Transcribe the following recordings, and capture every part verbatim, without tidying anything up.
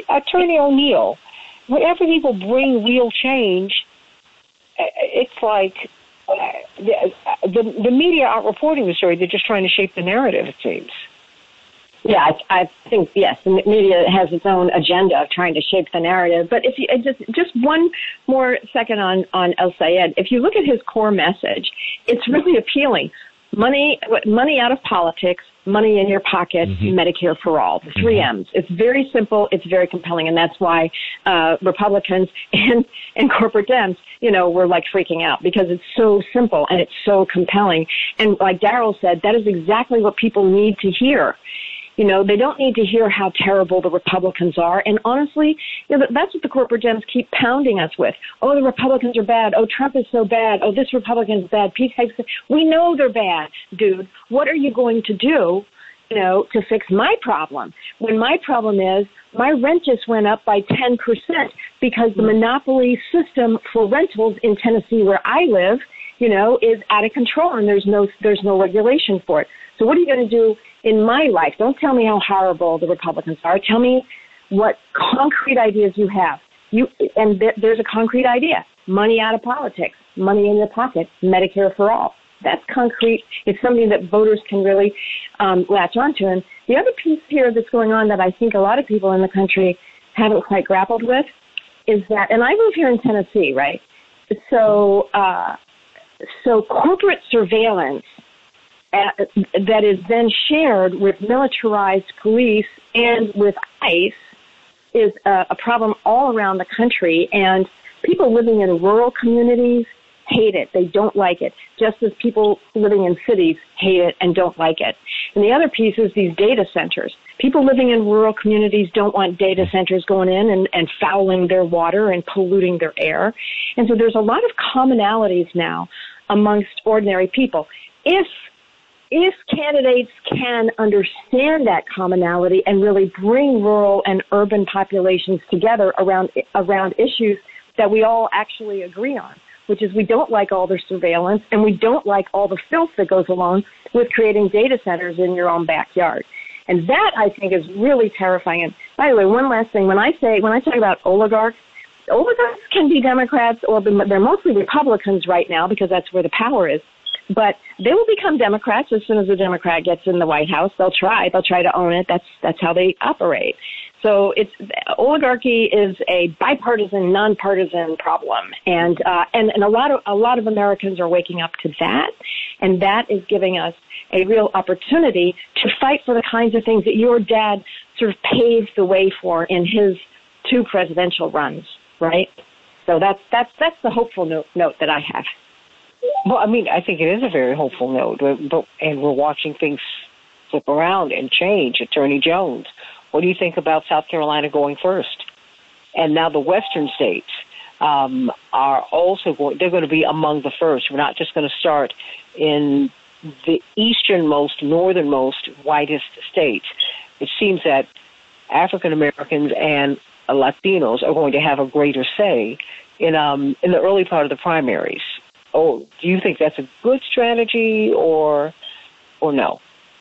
Attorney O'Neill, whenever people bring real change, it's like uh, the, the the media aren't reporting the story; they're just trying to shape the narrative. It seems. Yeah, I, I think, yes, the media has its own agenda of trying to shape the narrative. But if you just just one more second on, on El Sayed, if you look at his core message, it's really appealing. Money money out of politics, money in your pocket, mm-hmm. Medicare for all, the three mm-hmm. M's. It's very simple. It's very compelling. And that's why uh, Republicans and, and corporate Dems, you know, were like freaking out because it's so simple and it's so compelling. And like Daryl said, that is exactly what people need to hear. You know, they don't need to hear how terrible the Republicans are. And honestly, you know, that's what the corporate Dems keep pounding us with. Oh, the Republicans are bad. Oh, Trump is so bad. Oh, this Republican is bad. Pete Hegseth. We know they're bad, dude. What are you going to do, you know, to fix my problem? When my problem is my rent just went up by ten percent because the monopoly system for rentals in Tennessee where I live, you know, is out of control and there's no, there's no regulation for it. So what are you going to do in my life? Don't tell me how horrible the Republicans are. Tell me what concrete ideas you have. You and th- there's a concrete idea: money out of politics, money in your pocket, Medicare for all. That's concrete. It's something that voters can really um, latch onto. And the other piece here that's going on that I think a lot of people in the country haven't quite grappled with is that, and I live here in Tennessee, right? So, uh, so corporate surveillance that is then shared with militarized police and with ICE is a, a problem all around the country. And people living in rural communities hate it. They don't like it, just as people living in cities hate it and don't like it. And the other piece is these data centers. People living in rural communities don't want data centers going in and, and fouling their water and polluting their air. And so there's a lot of commonalities now amongst ordinary people. If If candidates can understand that commonality and really bring rural and urban populations together around around issues that we all actually agree on, which is we don't like all the surveillance and we don't like all the filth that goes along with creating data centers in your own backyard. And that, I think, is really terrifying. And by the way, one last thing. When I say, when I talk about oligarchs, oligarchs can be Democrats or they're mostly Republicans right now because that's where the power is. But they will become Democrats as soon as a Democrat gets in the White House. They'll try. They'll try to own it. That's that's how they operate. So it's oligarchy is a bipartisan, nonpartisan problem, and uh, and and a lot of a lot of Americans are waking up to that, and that is giving us a real opportunity to fight for the kinds of things that your dad sort of paved the way for in his two presidential runs, right? So that's that's that's the hopeful note, note that I have. Well, I mean, I think it is a very hopeful note, but, and we're watching things flip around and change. Attorney Jones, what do you think about South Carolina going first? And now the western states um, are also going, they're going to be among the first. We're not just going to start in the easternmost, northernmost, whitest states. It seems that African Americans and Latinos are going to have a greater say in um, in the early part of the primaries. Oh, do you think that's a good strategy or or no?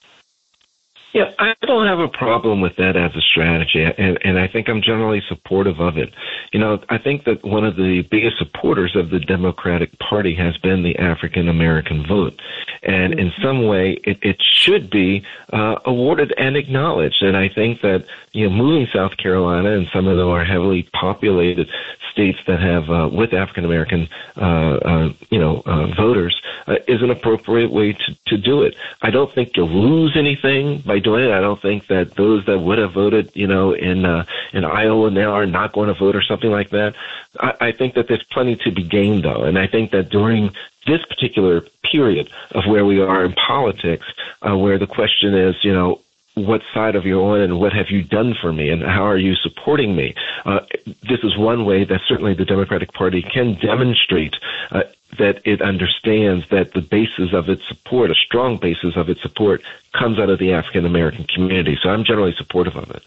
Yeah, I don't have a problem with that as a strategy, and, and I think I'm generally supportive of it. You know, I think that one of the biggest supporters of the Democratic Party has been the African American vote, and in some way it, it should be uh, awarded and acknowledged. And I think that, you know, moving South Carolina and some of the more heavily populated states that have uh, with African American, uh, uh, you know, uh, voters uh, is an appropriate way to, to do it. I don't think you'll lose anything by doing it. I don't think that those that would have voted, you know, in uh, in Iowa now are not going to vote or something like that. I, I think that there's plenty to be gained, though, and I think that during this particular period of where we are in politics, uh, where the question is, you know, what side of you on and what have you done for me and how are you supporting me? Uh, this is one way that certainly the Democratic Party can demonstrate uh, that it understands that the basis of its support, a strong basis of its support, comes out of the African American community. So I'm generally supportive of it.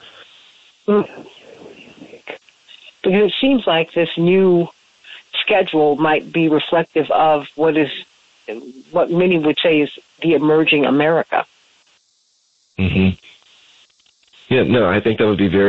Because it seems like this new schedule might be reflective of what is, what many would say is the emerging America. Mm-hmm. Yeah, no, I think that would be very